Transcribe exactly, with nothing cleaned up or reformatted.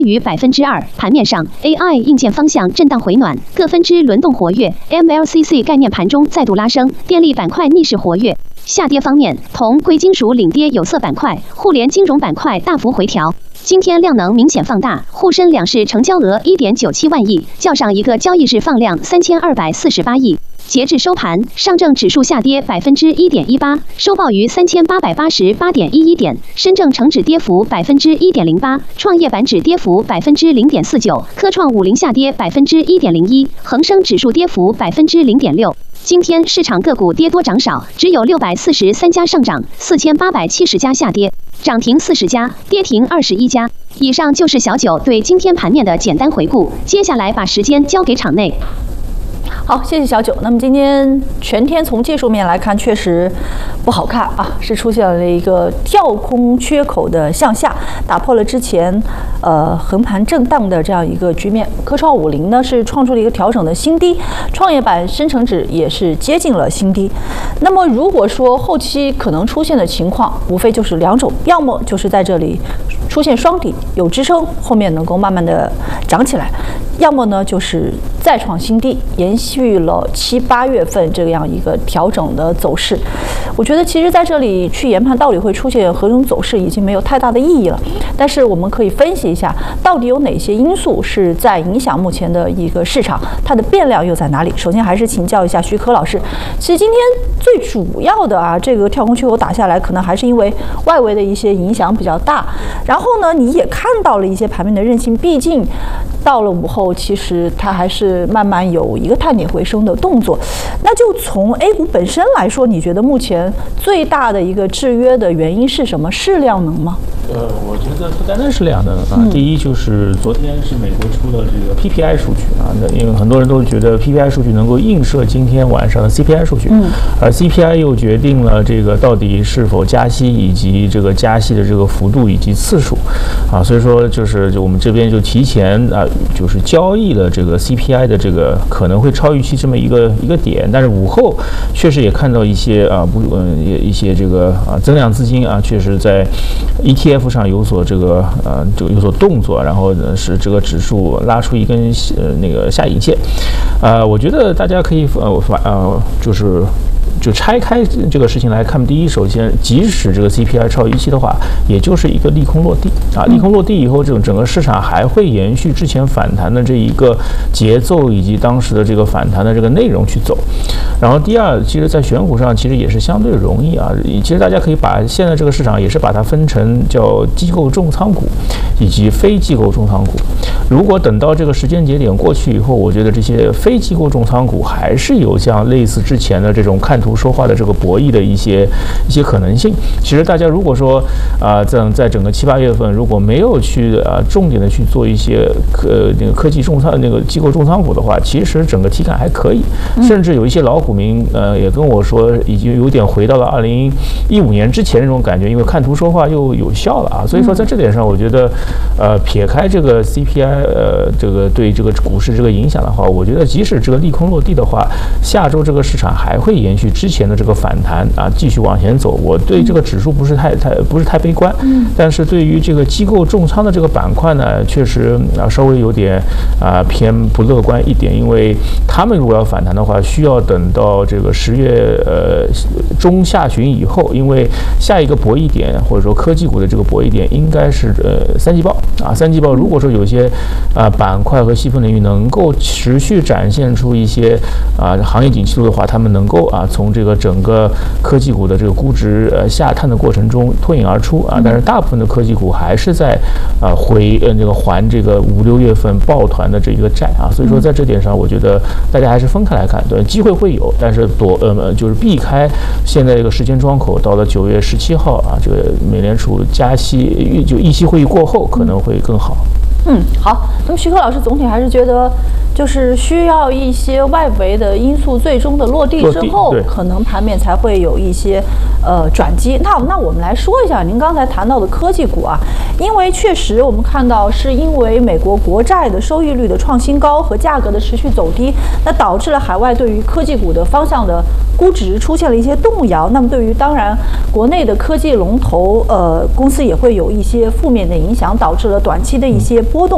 于百分之二。盘面上 ，A I 硬件方向震荡回暖，各分支轮动活跃 ，M L C C 概念盘中再度拉升，电力板块逆势活跃。下跌方面，铜、贵金属领跌，有色板块、互联金融板块大幅回调。今天量能明显放大，沪深两市成交额 一点九七万亿，较上一个交易日放量三千二百四十八亿。截至收盘，上证指数下跌百分之一点一八，收报于三千八百八十八点一一点；深证成指跌幅百分之一点零八，创业板指跌幅百分之零点四九，科创五零下跌百分之一点零一，恒生指数跌幅百分之零点六。今天市场个股跌多涨少，只有六百四十三家上涨，四千八百七十家下跌，涨停四十家，跌停二十一家。以上就是小九对今天盘面的简单回顾，接下来把时间交给场内。 好，谢谢小九。那么今天全天从技术面来看，确实不好看啊，是出现了一个跳空缺口的向下，打破了之前呃横盘震荡的这样一个局面。科创五零呢是创出了一个调整的新低，创业板深成指也是接近了新低。那么如果说后期可能出现的情况，无非就是两种，要么就是在这里出现双底有支撑，后面能够慢慢的涨起来，要么呢就是再创新低，延续了七八月份这样一个调整的走势。我觉得其实在这里去研判到底会出现何种走势已经没有太大的意义了，但是我们可以分析一下到底有哪些因素是在影响目前的一个市场，它的变量又在哪里。首先还是请教一下徐科老师，其实今天最主要的啊这个跳空缺口打下来，可能还是因为外围的一些影响比较大，然后呢你也看到了一些盘面的韧性，毕竟到了午后其实它还是慢慢有一个探底回升的动作。那就从 A 股本身来说，你觉得目前最大的一个制约的原因是什么？是量能吗？ 呃，我觉得不单单是量能啊。嗯、第一就是昨天是美国出了这个 P P I 数据啊，那因为很多人都觉得 P P I 数据能够映射今天晚上的 C P I 数据，嗯，而 C P I 又决定了这个到底是否加息，以及这个加息的这个幅度以及次数，啊，所以说就是就我们这边就提前啊，就是交易了这个 C P I 的这个可能会超预期这么一个一个点，但是午后确实也看到一些啊不嗯一些这个啊增量资金啊确实在 E T F 上有所这个呃就有所动作，然后呢使这个指数拉出一根呃那个下影线，呃，我觉得大家可以呃呃就是就拆开这个事情来看。第一，首先即使这个 C P I 超预期的话，也就是一个利空落地啊，利空落地以后，这种整个市场还会延续之前反弹的这一个节奏以及当时的这个反弹的这个内容去走。然后第二，其实在选股上其实也是相对容易啊。其实大家可以把现在这个市场也是把它分成叫机构重仓股以及非机构重仓股。如果等到这个时间节点过去以后，我觉得这些非机构重仓股还是有像类似之前的这种看图说话的这个博弈的一些一些可能性。其实大家如果说啊、呃，在在整个七八月份如果没有去啊、呃、重点的去做一些科那个科技重仓那个机构重仓股的话，其实整个体感还可以，甚至有一些老股民呃也跟我说，已经有点回到了二零一五年之前那种感觉，因为看图说话又有效了啊。所以说在这点上，我觉得呃撇开这个 C P I 呃这个对这个股市这个影响的话，我觉得即使这个利空落地的话，下周这个市场还会延续之前的这个反弹啊，继续往前走。我对这个指数不是太太不是太悲观，嗯，但是对于这个机构重仓的这个板块呢，确实啊稍微有点啊偏不乐观一点，因为他们如果要反弹的话，需要等到这个十月呃中下旬以后，因为下一个博弈点或者说科技股的这个博弈点应该是呃三季报啊，三季报如果说有些啊板块和细分领域能够持续展现出一些啊行业景气度的话，他们能够啊从这个整个科技股的这个估值呃下探的过程中脱颖而出啊，但是大部分的科技股还是在啊回呃这个还这个五六月份抱团的这一个债啊，所以说在这点上，我觉得大家还是分开来看，对，机会会有，但是躲呃就是避开现在这个时间窗口，到了九月十七号啊，这个美联储加息就议息会议过后可能会更好。 嗯，好。那么徐科老师总体还是觉得，就是需要一些外围的因素最终的落地之后，可能盘面才会有一些呃转机。那那我们来说一下您刚才谈到的科技股啊，因为确实我们看到是因为美国国债的收益率的创新高和价格的持续走低，那导致了海外对于科技股的方向的估值出现了一些动摇。那么对于当然国内的科技龙头呃公司也会有一些负面的影响，导致了短期的一些波动。